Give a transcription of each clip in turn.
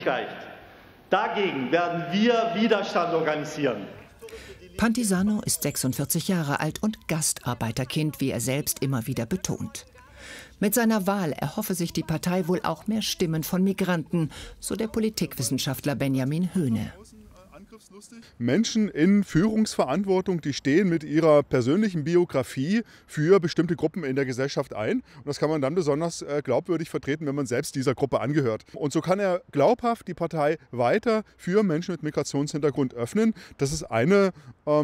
Dagegen werden wir Widerstand organisieren. Pantisano ist 46 Jahre alt und Gastarbeiterkind, wie er selbst immer wieder betont. Mit seiner Wahl erhoffe sich die Partei wohl auch mehr Stimmen von Migranten, so der Politikwissenschaftler Benjamin Höhne. Menschen in Führungsverantwortung, die stehen mit ihrer persönlichen Biografie für bestimmte Gruppen in der Gesellschaft ein. Und das kann man dann besonders glaubwürdig vertreten, wenn man selbst dieser Gruppe angehört. Und so kann er glaubhaft die Partei weiter für Menschen mit Migrationshintergrund öffnen. Das ist eine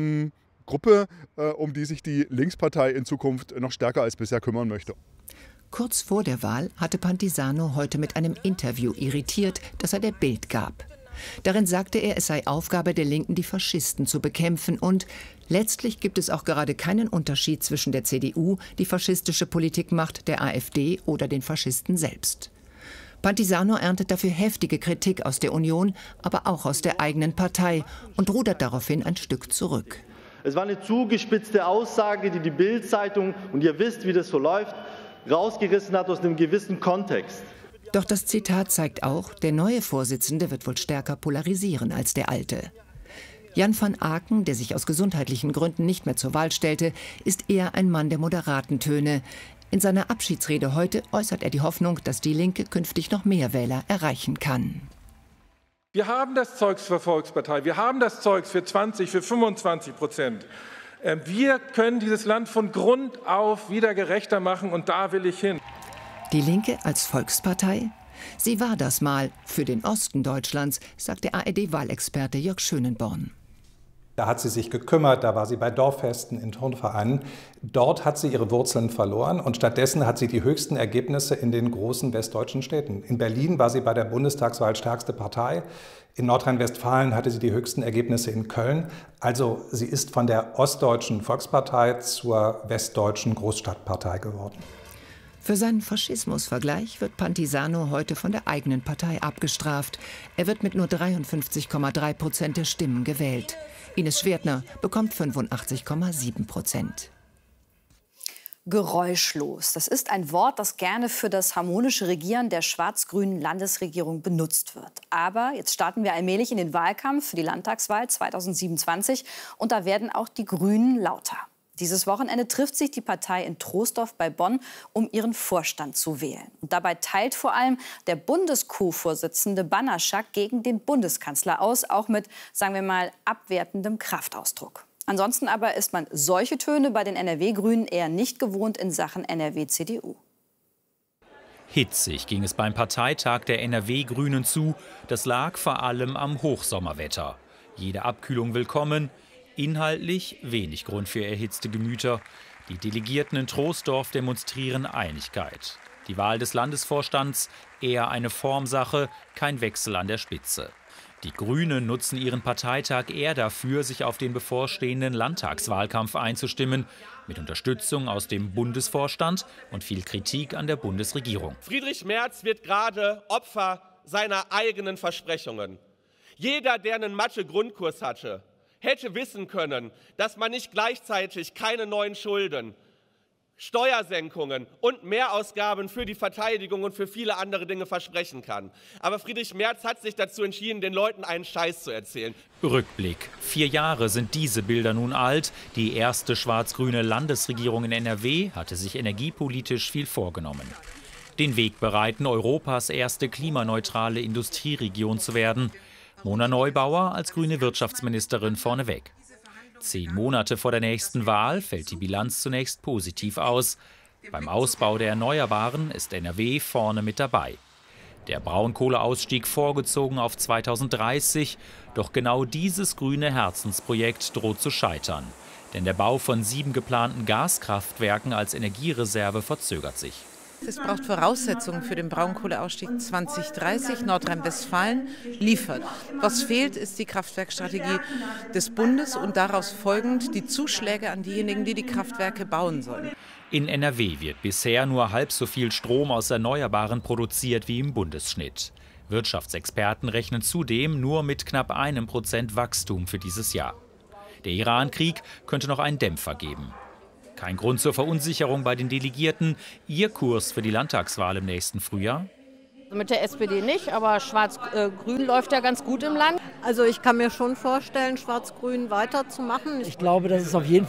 Gruppe, um die sich die Linkspartei in Zukunft noch stärker als bisher kümmern möchte. Kurz vor der Wahl hatte Pantisano heute mit einem Interview irritiert, das er der Bild gab. Darin sagte er, es sei Aufgabe der Linken, die Faschisten zu bekämpfen und letztlich gibt es auch gerade keinen Unterschied zwischen der CDU, die faschistische Politik macht, der AfD oder den Faschisten selbst. Pantisano erntet dafür heftige Kritik aus der Union, aber auch aus der eigenen Partei und rudert daraufhin ein Stück zurück. Es war eine zugespitzte Aussage, die die Bild-Zeitung, und ihr wisst, wie das so läuft, rausgerissen hat aus einem gewissen Kontext. Doch das Zitat zeigt auch, der neue Vorsitzende wird wohl stärker polarisieren als der alte. Jan van Aken, der sich aus gesundheitlichen Gründen nicht mehr zur Wahl stellte, ist eher ein Mann der moderaten Töne. In seiner Abschiedsrede heute äußert er die Hoffnung, dass die Linke künftig noch mehr Wähler erreichen kann. Wir haben das Zeugs für Volkspartei, wir haben das Zeugs für 20, für 25%. Wir können dieses Land von Grund auf wieder gerechter machen und da will ich hin. Die Linke als Volkspartei? Sie war das mal für den Osten Deutschlands, sagt der ARD-Wahlexperte Jörg Schönenborn. Da hat sie sich gekümmert, da war sie bei Dorffesten, in Turnvereinen. Dort hat sie ihre Wurzeln verloren und stattdessen hat sie die höchsten Ergebnisse in den großen westdeutschen Städten. In Berlin war sie bei der Bundestagswahl stärkste Partei. In Nordrhein-Westfalen hatte sie die höchsten Ergebnisse in Köln. Also sie ist von der ostdeutschen Volkspartei zur westdeutschen Großstadtpartei geworden. Für seinen Faschismusvergleich wird Pantisano heute von der eigenen Partei abgestraft. Er wird mit nur 53,3% der Stimmen gewählt. Ines Schwertner bekommt 85,7%. Geräuschlos. Das ist ein Wort, das gerne für das harmonische Regieren der schwarz-grünen Landesregierung benutzt wird. Aber jetzt starten wir allmählich in den Wahlkampf für die Landtagswahl 2027 und da werden auch die Grünen lauter. Dieses Wochenende trifft sich die Partei in Troisdorf bei Bonn, um ihren Vorstand zu wählen. Und dabei teilt vor allem der Bundes-Co-Vorsitzende Banaszak gegen den Bundeskanzler aus, auch mit, sagen wir mal, abwertendem Kraftausdruck. Ansonsten aber ist man solche Töne bei den NRW-Grünen eher nicht gewohnt in Sachen NRW-CDU. Hitzig ging es beim Parteitag der NRW-Grünen zu. Das lag vor allem am Hochsommerwetter. Jede Abkühlung willkommen. Inhaltlich wenig Grund für erhitzte Gemüter. Die Delegierten in Troisdorf demonstrieren Einigkeit. Die Wahl des Landesvorstands eher eine Formsache, kein Wechsel an der Spitze. Die Grünen nutzen ihren Parteitag eher dafür, sich auf den bevorstehenden Landtagswahlkampf einzustimmen, mit Unterstützung aus dem Bundesvorstand und viel Kritik an der Bundesregierung. Friedrich Merz wird gerade Opfer seiner eigenen Versprechungen. Jeder, der einen Mathe-Grundkurs hatte, hätte wissen können, dass man nicht gleichzeitig keine neuen Schulden, Steuersenkungen und Mehrausgaben für die Verteidigung und für viele andere Dinge versprechen kann. Aber Friedrich Merz hat sich dazu entschieden, den Leuten einen Scheiß zu erzählen. Rückblick. 4 Jahre sind diese Bilder nun alt. Die erste schwarz-grüne Landesregierung in NRW hatte sich energiepolitisch viel vorgenommen. Den Weg bereiten, Europas erste klimaneutrale Industrieregion zu werden. Mona Neubauer als grüne Wirtschaftsministerin vorneweg. 10 Monate vor der nächsten Wahl fällt die Bilanz zunächst positiv aus. Beim Ausbau der Erneuerbaren ist NRW vorne mit dabei. Der Braunkohleausstieg vorgezogen auf 2030. Doch genau dieses grüne Herzensprojekt droht zu scheitern. Denn der Bau von 7 geplanten Gaskraftwerken als Energiereserve verzögert sich. Es braucht Voraussetzungen für den Braunkohleausstieg 2030. Nordrhein-Westfalen liefert. Was fehlt, ist die Kraftwerkstrategie des Bundes und daraus folgend die Zuschläge an diejenigen, die die Kraftwerke bauen sollen. In NRW wird bisher nur halb so viel Strom aus Erneuerbaren produziert wie im Bundesschnitt. Wirtschaftsexperten rechnen zudem nur mit knapp 1% Wachstum für dieses Jahr. Der Iran-Krieg könnte noch einen Dämpfer geben. Kein Grund zur Verunsicherung bei den Delegierten. Ihr Kurs für die Landtagswahl im nächsten Frühjahr? Mit der SPD nicht, aber Schwarz-Grün läuft ja ganz gut im Land. Also ich kann mir schon vorstellen, Schwarz-Grün weiterzumachen. Ich glaube, dass es auf jeden Fall